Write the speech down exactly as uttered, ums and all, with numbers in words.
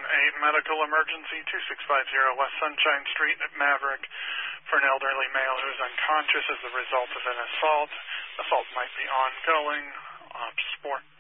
a medical emergency, two six five zero West Sunshine Street at Maverick, for an elderly male who is unconscious as a result of an assault. Assault might be ongoing. Uh, support